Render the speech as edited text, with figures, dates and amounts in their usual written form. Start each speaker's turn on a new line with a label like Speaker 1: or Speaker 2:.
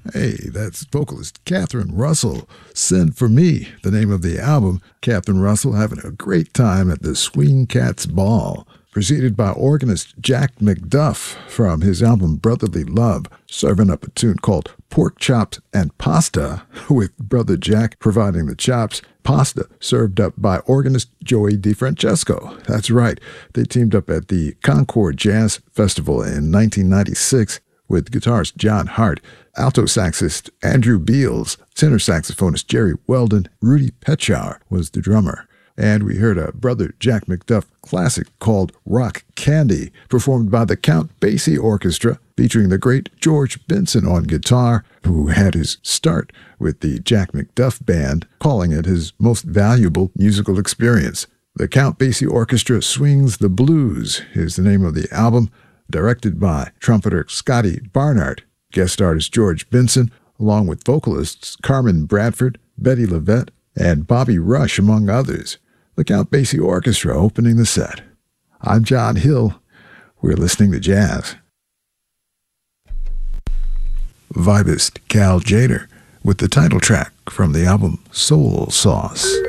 Speaker 1: Hey, that's vocalist Catherine Russell. Send for Me, the name of the album. Catherine Russell having a great time at the Swing Cats Ball. Preceded by organist Jack McDuff from his album Brotherly Love, serving up a tune called Pork Chops and Pasta, with Brother Jack providing the chops. Pasta served up by organist Joey DeFrancesco. That's right, they teamed up at the Concord Jazz Festival in 1996 with guitarist John Hart, alto saxist Andrew Beals, tenor saxophonist Jerry Weldon. Rudy Petchauer was the drummer. And we heard a Brother Jack McDuff classic called Rock Candy, performed by the Count Basie Orchestra, featuring the great George Benson on guitar, who had his start with the Jack McDuff Band, calling it his most valuable musical experience. The Count Basie Orchestra Swings the Blues is the name of the album, directed by trumpeter Scotty Barnard, guest artist George Benson, along with vocalists Carmen Bradford, Betty Levette, and Bobby Rush, among others. The Count Basie Orchestra opening the set. I'm John Hill. We're listening to jazz. Vibist Cal Tjader with the title track from the album Soul Sauce.